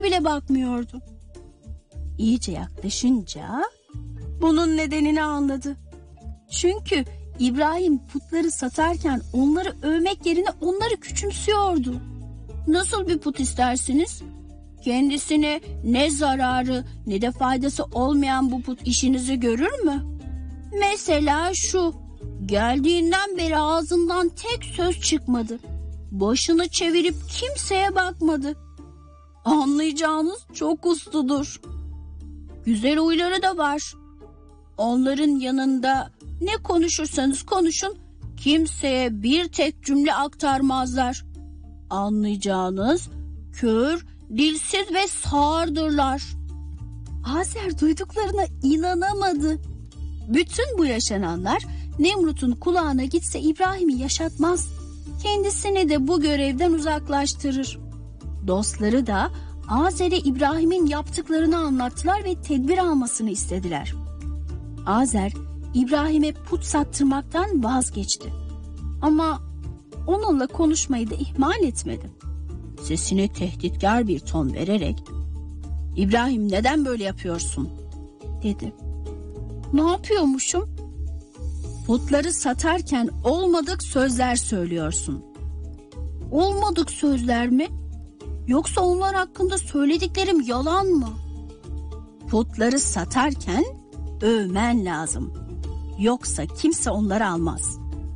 bile bakmıyordu. İyice yaklaşınca bunun nedenini anladı. Çünkü İbrahim putları satarken onları övmek yerine onları küçümsüyordu. Nasıl bir put istersiniz? Kendisine ne zararı ne de faydası olmayan bu put işinizi görür mü? Mesela şu, geldiğinden beri ağzından tek söz çıkmadı. Başını çevirip kimseye bakmadı. Anlayacağınız çok usludur. Güzel huyları da var. Onların yanında ne konuşursanız konuşun, kimseye bir tek cümle aktarmazlar. Anlayacağınız kör, dilsiz ve sağırdırlar. Azer duyduklarına inanamadı. Bütün bu yaşananlar Nemrut'un kulağına gitse İbrahim'i yaşatmaz. Kendisini de bu görevden uzaklaştırır. Dostları da Azer'e İbrahim'in yaptıklarını anlattılar ve tedbir almasını istediler. Azer İbrahim'e put sattırmaktan vazgeçti. Ama onunla konuşmayı da ihmal etmedi. Sesine tehditkar bir ton vererek "İbrahim, neden böyle yapıyorsun?" dedi. "Ne yapıyormuşum?" "Putları satarken olmadık sözler söylüyorsun." "Olmadık sözler mi? Yoksa onlar hakkında söylediklerim yalan mı?" "Putları satarken övmen lazım. Yoksa kimse onları almaz."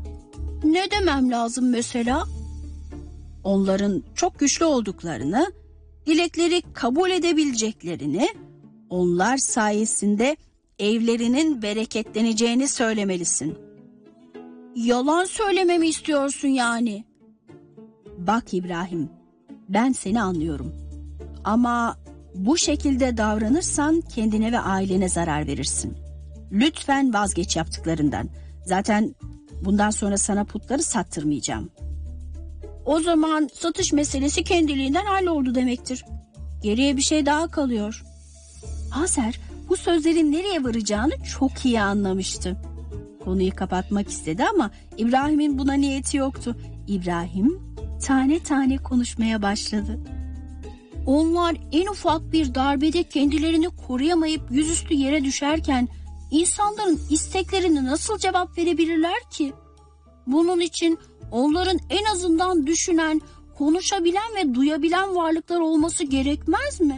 "Ne demem lazım mesela?" "Onların çok güçlü olduklarını, dilekleri kabul edebileceklerini, onlar sayesinde evlerinin bereketleneceğini söylemelisin." "Yalan söylememi istiyorsun yani?" "Bak İbrahim, ben seni anlıyorum. Ama bu şekilde davranırsan kendine ve ailene zarar verirsin. Lütfen vazgeç yaptıklarından. Zaten bundan sonra sana putları sattırmayacağım." "O zaman satış meselesi kendiliğinden halloldu demektir. Geriye bir şey daha kalıyor." Azer bu sözlerin nereye varacağını çok iyi anlamıştı. Konuyu kapatmak istedi ama İbrahim'in buna niyeti yoktu. İbrahim tane tane konuşmaya başladı. "Onlar en ufak bir darbede kendilerini koruyamayıp yüzüstü yere düşerken insanların isteklerine nasıl cevap verebilirler ki? Bunun için onların en azından düşünen, konuşabilen ve duyabilen varlıklar olması gerekmez mi?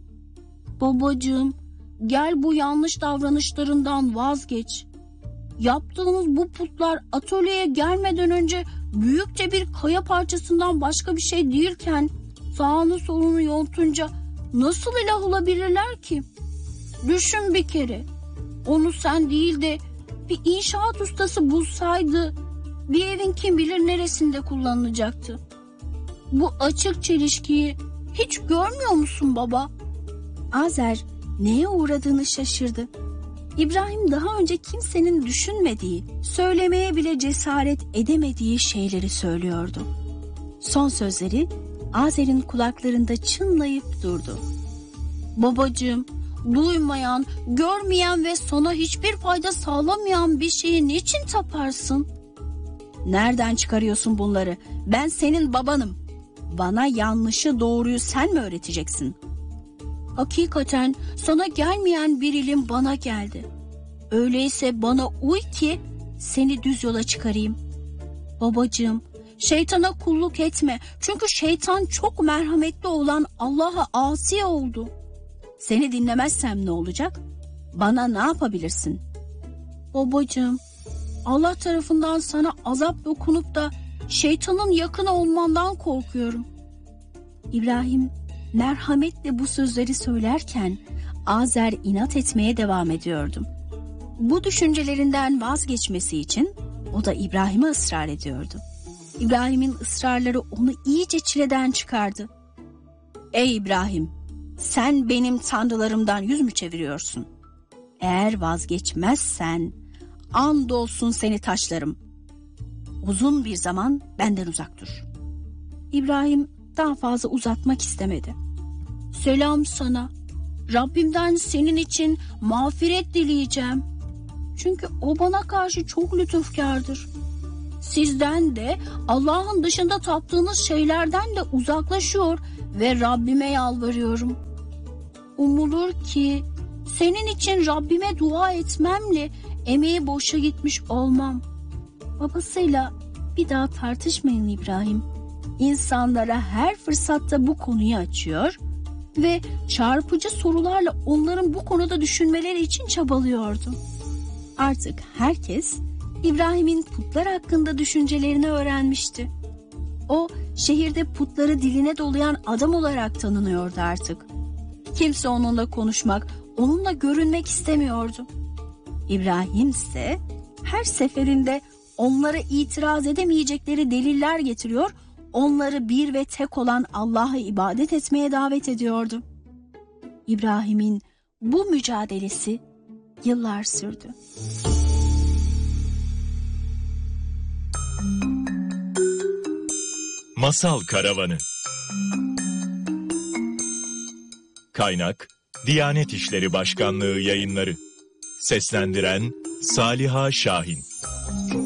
Babacığım, gel bu yanlış davranışlarından vazgeç. Yaptığımız bu putlar atölyeye gelmeden önce büyükçe bir kaya parçasından başka bir şey değilken sağını solunu yontunca nasıl ilah olabilirler ki? Düşün bir kere. Onu sen değil de bir inşaat ustası bulsaydı bir evin kim bilir neresinde kullanılacaktı. Bu açık çelişkiyi hiç görmüyor musun baba?" Azer neye uğradığını şaşırdı. İbrahim daha önce kimsenin düşünmediği, söylemeye bile cesaret edemediği şeyleri söylüyordu. Son sözleri Azer'in kulaklarında çınlayıp durdu. "Babacığım, duymayan, görmeyen ve sana hiçbir fayda sağlamayan bir şeyi niçin taparsın?" "Nereden çıkarıyorsun bunları? Ben senin babanım. Bana yanlışı doğruyu sen mi öğreteceksin?" "Hakikaten sana gelmeyen bir ilim bana geldi. Öyleyse bana uy ki seni düz yola çıkarayım." "Babacığım, şeytana kulluk etme. Çünkü şeytan çok merhametli olan Allah'a asi oldu." "Seni dinlemezsem ne olacak? Bana ne yapabilirsin?" "Babacığım, Allah tarafından sana azap dokunup da şeytanın yakını olmandan korkuyorum." İbrahim merhametle bu sözleri söylerken Azer inat etmeye devam ediyordu. Bu düşüncelerinden vazgeçmesi için o da İbrahim'e ısrar ediyordu. İbrahim'in ısrarları onu iyice çileden çıkardı. "Ey İbrahim, sen benim tanrılarımdan yüz mü çeviriyorsun? Eğer vazgeçmezsen andolsun seni taşlarım. Uzun bir zaman benden uzak dur." İbrahim daha fazla uzatmak istemedi. "Selam sana. Rabbimden senin için mağfiret dileyeceğim. Çünkü o bana karşı çok lütufkardır. Sizden de Allah'ın dışında taptığınız şeylerden de uzaklaşıyor ve Rabbime yalvarıyorum. Umulur ki senin için Rabbime dua etmemle emeği boşa gitmiş olmam. Babasıyla bir daha tartışmayın İbrahim. İnsanlara her fırsatta bu konuyu açıyor ve çarpıcı sorularla onların bu konuda düşünmeleri için çabalıyordu. Artık herkes İbrahim'in putlar hakkında düşüncelerini öğrenmişti. O şehirde putları diline dolayan adam olarak tanınıyordu artık. Kimse onunla konuşmak, onunla görünmek istemiyordu. İbrahim ise her seferinde onlara itiraz edemeyecekleri deliller getiriyor, onları bir ve tek olan Allah'a ibadet etmeye davet ediyordu. İbrahim'in bu mücadelesi yıllar sürdü. Masal Karavanı. Kaynak: Diyanet İşleri Başkanlığı Yayınları. Seslendiren: Saliha Şahin.